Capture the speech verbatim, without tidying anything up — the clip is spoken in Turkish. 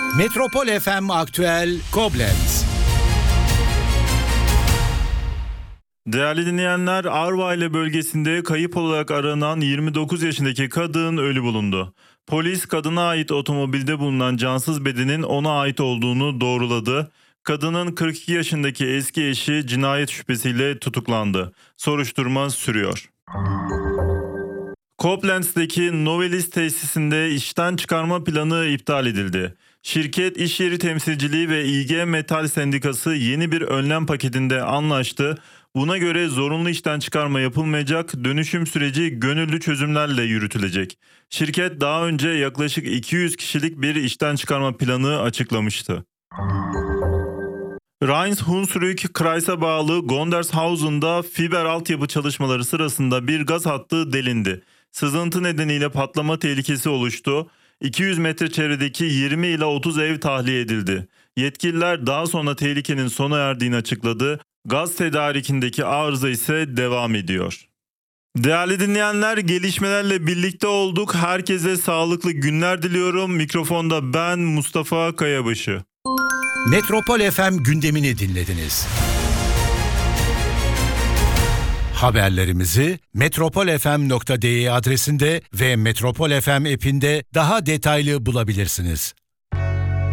Metropol F M Aktüel Koblenz. Değerli dinleyenler, Arvaylı bölgesinde kayıp olarak aranan yirmi dokuz yaşındaki kadın ölü bulundu. Polis kadına ait otomobilde bulunan cansız bedenin ona ait olduğunu doğruladı. Kadının kırk iki yaşındaki eski eşi cinayet şüphesiyle tutuklandı. Soruşturma sürüyor. Koblenz'deki Novelis tesisinde işten çıkarma planı iptal edildi. Şirket, iş yeri temsilciliği ve İ G Metal Sendikası yeni bir önlem paketinde anlaştı. Buna göre zorunlu işten çıkarma yapılmayacak, dönüşüm süreci gönüllü çözümlerle yürütülecek. Şirket daha önce yaklaşık iki yüz kişilik bir işten çıkarma planı açıklamıştı. Rhein-Hunsrück Kreis'e bağlı Gondershausen'da fiber altyapı çalışmaları sırasında bir gaz hattı delindi. Sızıntı nedeniyle patlama tehlikesi oluştu. iki yüz metre çevredeki yirmi ila otuz ev tahliye edildi. Yetkililer daha sonra tehlikenin sona erdiğini açıkladı. Gaz tedarikindeki arıza ise devam ediyor. Değerli dinleyenler, gelişmelerle birlikte olduk. Herkese sağlıklı günler diliyorum. Mikrofonda ben Mustafa Kayabaşı. Metropol F M gündemini dinlediniz. Haberlerimizi metropol f m nokta d e adresinde ve Metropol F M app'inde daha detaylı bulabilirsiniz.